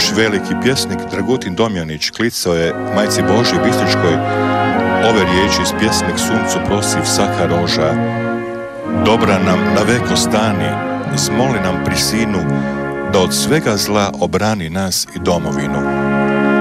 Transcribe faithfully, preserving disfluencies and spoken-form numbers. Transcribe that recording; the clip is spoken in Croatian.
Naš veliki pjesnik Dragutin Domjanić klicao je Majci Božji Bistričkoj ove riječi iz pjesnik Suncu prosiv saka roža. Dobra nam na veko stani, smoli nam pri sinu, da od svega zla obrani nas i domovinu.